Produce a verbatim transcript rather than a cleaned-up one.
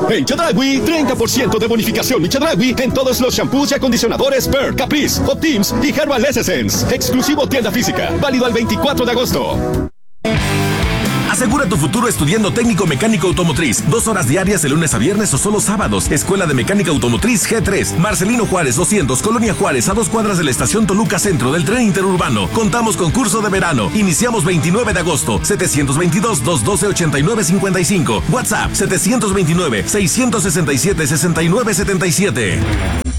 En Chedraui, treinta por ciento de bonificación en Chedraui en todos los shampoos y acondicionadores Per, Caprice, Optims y Herbal Essence. Exclusivo tienda física. Válido al veinticuatro de agosto. Asegura tu futuro estudiando técnico mecánico automotriz. Dos horas diarias de lunes a viernes o solo sábados. Escuela de Mecánica Automotriz G tres. Marcelino Juárez doscientos, Colonia Juárez, a dos cuadras de la estación Toluca Centro del tren interurbano. Contamos con curso de verano. Iniciamos veintiocho de agosto. setecientos veintidós, doscientos doce, ochenta y nueve cincuenta y cinco. WhatsApp setecientos veintinueve, seiscientos sesenta y siete, sesenta y nueve setenta y siete.